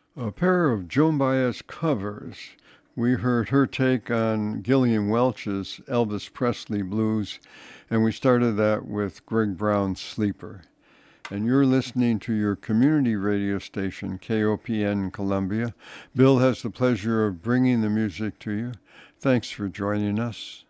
A pair of Joan Baez covers. We heard her take on Gillian Welch's Elvis Presley Blues, and we started that with Greg Brown's Sleeper. And you're listening to your community radio station, KOPN Columbia. Bill has the pleasure of bringing the music to you. Thanks for joining us.